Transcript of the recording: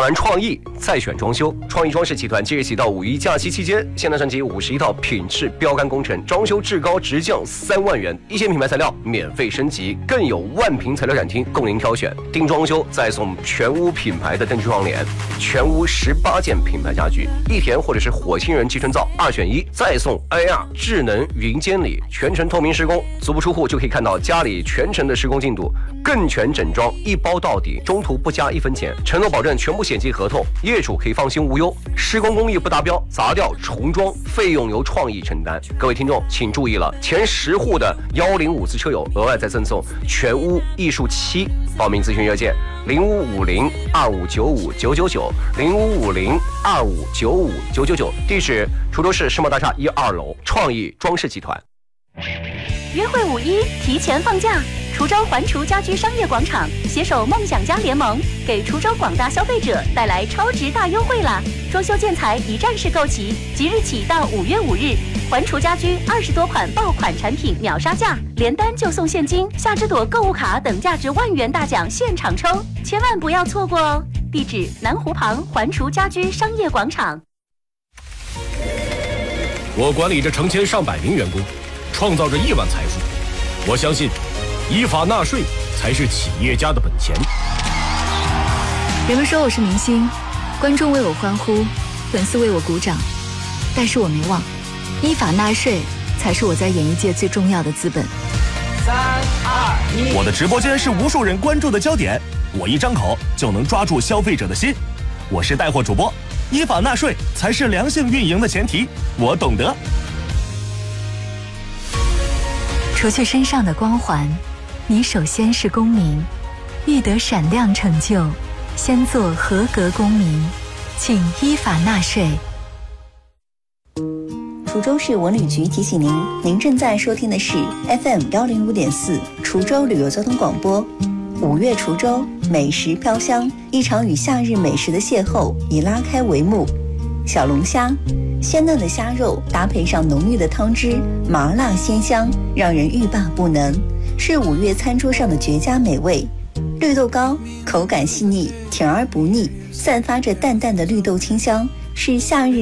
完创意再选装修。创意装饰集团即日起到5一假期期间，现单升级51套品质标杆工程，装修至高直降3万元，一线品牌材料免费升级，更有万平材料展厅供您挑选。定装修再送全屋品牌的灯具窗帘，全屋18件品牌家具，益田或者是火星人集成灶2选1，再送 AR 智能云监理，全程透明施工，足不出户就可以看到家里全程的施工进度，更全整装一包到底，中途不加1分钱，承诺保证全部险金合同，业主可以放心无忧。施工工艺不达标，砸掉重装，费用由创意承担。各位听众请注意了，前10户的105次车友额外再赠送全屋艺术漆。报名咨询热线0550259599055025959999，地址滁州市世贸大厦1、2楼，创意装饰集团。 约会5一提前放假，滁州环滁家居商业广场携手梦想家联盟，给滁州广大消费者带来超值大优惠啦！装修建材一站式购齐，即日起到5月5日，环滁家居20多款爆款产品秒杀价，连单就送现金、夏之朵购物卡等价值万元大奖现场抽，千万不要错过哦！地址南湖旁环滁家居商业广场。 我管理着成千上百名员工，创造着亿万财富。我相信依法纳税才是企业家的本钱。 人们说我是明星，观众为我欢呼，粉丝为我鼓掌，但是我没忘，依法纳税才是我在演艺界最重要的资本。 3、2、1， 我的直播间是无数人关注的焦点，我一张口就能抓住消费者的心。我是带货主播，依法纳税才是良性运营的前提，我懂得。 除去身上的光环，你首先是公民，欲得闪亮成就，先做合格公民，请依法纳税。 滁州市文旅局提醒您，您正在收听的是 FM105.4 滁州旅游交通广播。5月滁州，美食飘香，一场与夏日美食的邂逅已拉开帷幕。小龙虾，鲜嫩的虾肉搭配上浓郁的汤汁，麻辣鲜香，让人欲罢不能，是5月餐桌上的绝佳美味。绿豆糕口感细腻，甜而不腻，散发着淡淡的绿豆清香，是夏日